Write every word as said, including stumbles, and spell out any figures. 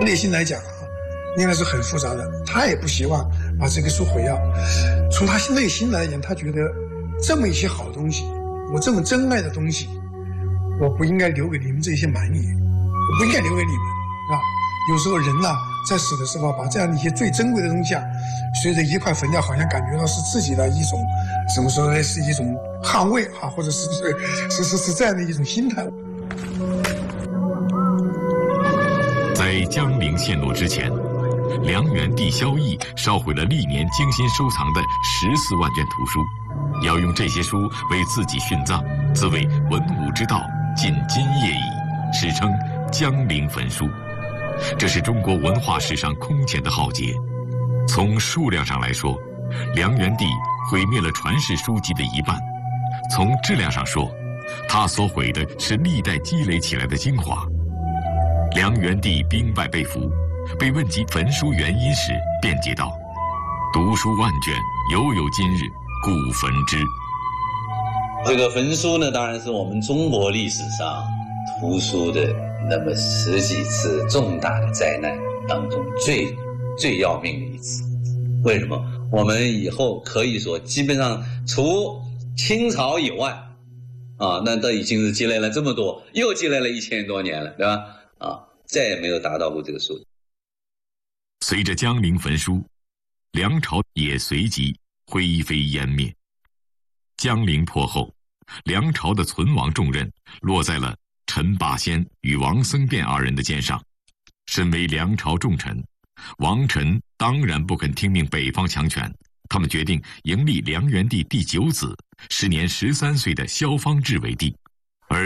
内心来讲啊，应该是很复杂的。他也不希望把这个书毁掉。从他内心来讲，他觉得这么一些好东西，我这么珍爱的东西，我不应该留给你们这些蛮夷，我不应该留给你们啊。有时候人呐、啊，在死的时候，把这样的一些最珍贵的东西啊，随着一块焚掉，好像感觉到是自己的一种，怎么说呢，是一种捍卫啊，或者是是是是这样的一种心态。 在江陵陷落之前，梁元帝萧绎烧毁了历年精心收藏的十四万卷图书，要用这些书为自己殉葬，自谓文武之道尽今夜矣，史称江陵焚书。这是中国文化史上空前的浩劫。从数量上来说，梁元帝毁灭了传世书籍的一半；从质量上说，他所毁的是历代积累起来的精华。梁元帝兵败被俘，被问及焚书原因时，辩解道：“读书万卷，犹有今日，故焚之。” 这个焚书呢，当然是我们中国历史上图书的那么十几次重大的灾难当中最最要命的一次。为什么？我们以后可以说，基本上除清朝以外，啊，那都已经是积累了这么多，又积累了一千多年了，对吧？啊，再也没有达到过这个数。 随着江陵焚书，梁朝也随即灰飞烟灭。江陵破后，梁朝的存亡重任落在了陈霸先与王僧辩二人的肩上。身为梁朝重臣，王臣当然不肯听命北方强权，他们决定迎立梁元帝第九子，时年十三岁的萧方智为帝。